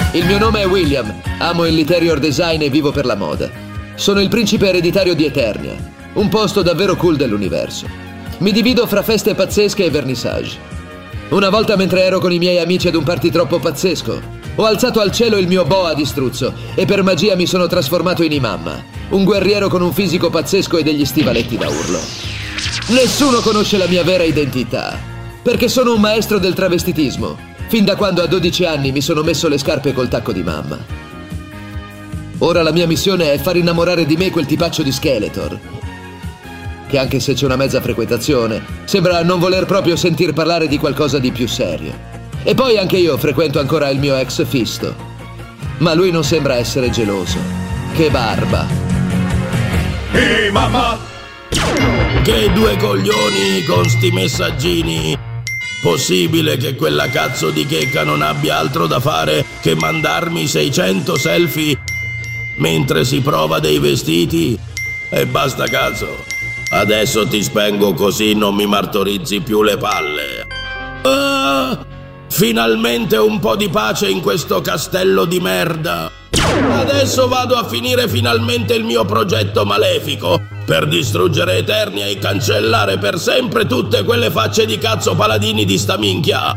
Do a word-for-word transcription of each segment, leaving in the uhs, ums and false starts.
Il mio nome è William, amo il interior design e vivo per la moda. Sono il principe ereditario di Eternia, un posto davvero cool dell'universo. Mi divido fra feste pazzesche e vernissage. Una volta mentre ero con i miei amici ad un party troppo pazzesco, ho alzato al cielo il mio boa di struzzo e per magia mi sono trasformato in Imamma, un guerriero con un fisico pazzesco e degli stivaletti da urlo. Nessuno conosce la mia vera identità, perché sono un maestro del travestitismo, fin da quando a dodici anni mi sono messo le scarpe col tacco di mamma. Ora la mia missione è far innamorare di me quel tipaccio di Skeletor, che anche se c'è una mezza frequentazione, sembra non voler proprio sentir parlare di qualcosa di più serio. E poi anche io frequento ancora il mio ex Fisto, ma lui non sembra essere geloso. Che barba! Ehi, mamma! Che due coglioni con sti messaggini! Possibile che quella cazzo di checca non abbia altro da fare che mandarmi seicento selfie mentre si prova dei vestiti? E basta cazzo! Adesso ti spengo così non mi martorizzi più le palle. Ah, finalmente un po' di pace in questo castello di merda. Adesso vado a finire finalmente il mio progetto malefico per distruggere Eternia e cancellare per sempre tutte quelle facce di cazzo paladini di sta minchia.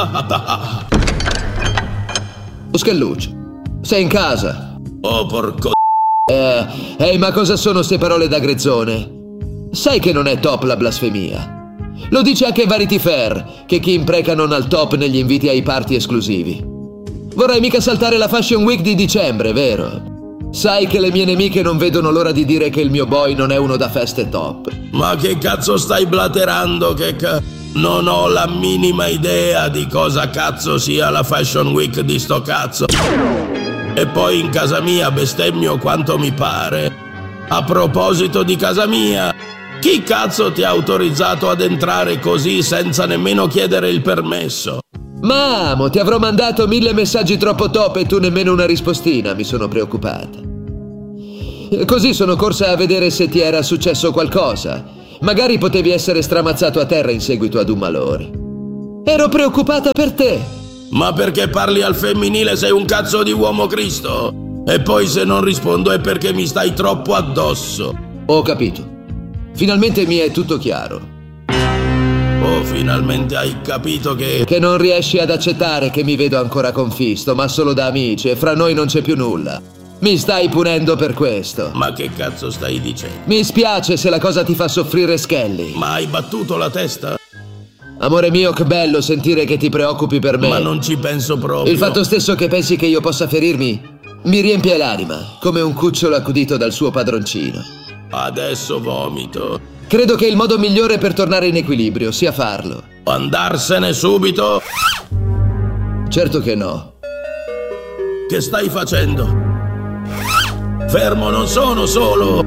Skelluccio, sei in casa? Oh porco. Eh, ehi, ma cosa sono ste parole da grezzone? Sai che non è top la blasfemia. Lo dice anche Vanity Fair, che chi impreca non al top negli inviti ai party esclusivi. Vorrai mica saltare la Fashion Week di dicembre, vero? Sai che le mie nemiche non vedono l'ora di dire che il mio boy non è uno da feste top. Ma che cazzo stai blaterando, che ca... Non ho la minima idea di cosa cazzo sia la Fashion Week di sto cazzo. E poi in casa mia bestemmio quanto mi pare. A proposito di casa mia, chi cazzo ti ha autorizzato ad entrare così senza nemmeno chiedere il permesso? Ma amo, ti avrò mandato mille messaggi troppo top e tu nemmeno una rispostina, mi sono preoccupata. Così sono corsa a vedere se ti era successo qualcosa. Magari potevi essere stramazzato a terra in seguito ad un malore. Ero preoccupata per te. Ma perché parli al femminile, sei un cazzo di uomo Cristo? E poi se non rispondo è perché mi stai troppo addosso. Ho capito. Finalmente mi è tutto chiaro. Oh, finalmente hai capito che... Che non riesci ad accettare che mi vedo ancora con Fisto, ma solo da amici, e fra noi non c'è più nulla. Mi stai punendo per questo. Ma che cazzo stai dicendo? Mi spiace se la cosa ti fa soffrire, Skelly. Ma hai battuto la testa? Amore mio, che bello sentire che ti preoccupi per me. Ma non ci penso proprio. Il fatto stesso che pensi che io possa ferirmi mi riempie l'anima, come un cucciolo accudito dal suo padroncino. Adesso vomito. Credo che il modo migliore per tornare in equilibrio sia farlo. Andarsene subito? Certo che no. Che stai facendo? Fermo, non sono solo.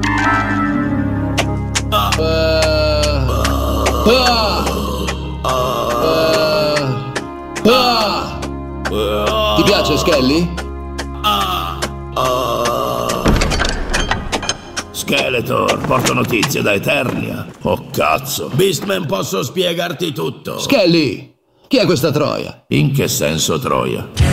Ah. Uh. Ah. Uh. Ah. Uh. Ti piace, Skelly? Ah. Ah. Skeletor, porto notizie da Eternia. Oh cazzo. Beastman, posso spiegarti tutto. Skelly, chi è questa troia? In che senso troia?